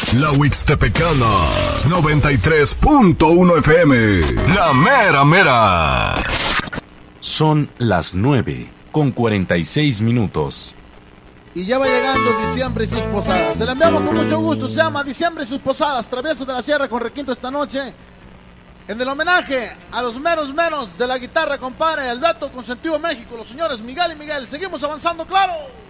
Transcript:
La Huixtepecana, 93.1 FM. La mera mera. Son las 9:46. Y ya va llegando diciembre y sus posadas. Se la enviamos con mucho gusto. Se llama Diciembre y sus posadas. Travieso de la Sierra con requinto esta noche. En el homenaje a los meros de la guitarra, compadre. El Beto Consentido México. Los señores Miguel y Miguel. Seguimos avanzando, claro.